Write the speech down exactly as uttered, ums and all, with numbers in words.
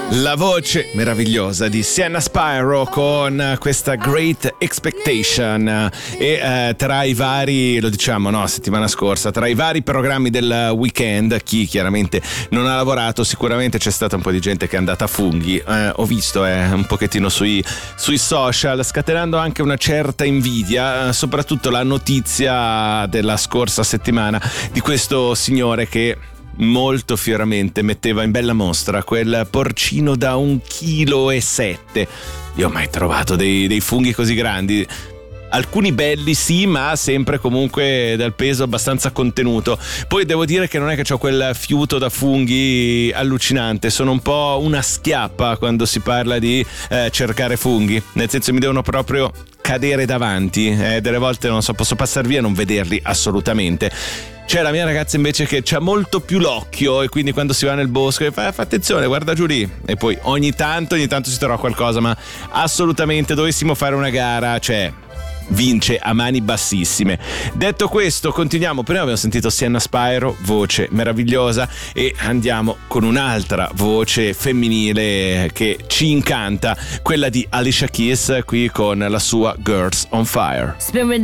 La voce meravigliosa di Sienna Spyro con questa Great Expectation e eh, tra i vari, lo diciamo no, settimana scorsa, tra i vari programmi del weekend, chi chiaramente non ha lavorato, sicuramente c'è stata un po' di gente che è andata a funghi, eh, ho visto eh, un pochettino sui, sui social, scatenando anche una certa invidia, eh, soprattutto la notizia della scorsa settimana di questo signore che molto fieramente metteva in bella mostra quel porcino da un chilo e sette. Io ho mai trovato dei, dei funghi così grandi, alcuni belli sì, ma sempre comunque dal peso abbastanza contenuto. Poi devo dire che non è che ho quel fiuto da funghi allucinante, sono un po' una schiappa quando si parla di eh, cercare funghi, nel senso mi devono proprio cadere davanti, eh, delle volte non so, posso passare via e non vederli assolutamente. C'è la mia ragazza invece che c'ha molto più l'occhio e quindi quando si va nel bosco fa, fa attenzione, guarda giù lì, e poi ogni tanto ogni tanto si trova qualcosa, ma assolutamente dovessimo fare una gara, cioè vince a mani bassissime. Detto questo, continuiamo. Prima abbiamo sentito Sienna Spyro, voce meravigliosa, e andiamo con un'altra voce femminile che ci incanta, quella di Alicia Keys, qui con la sua Girls on Fire. Spirit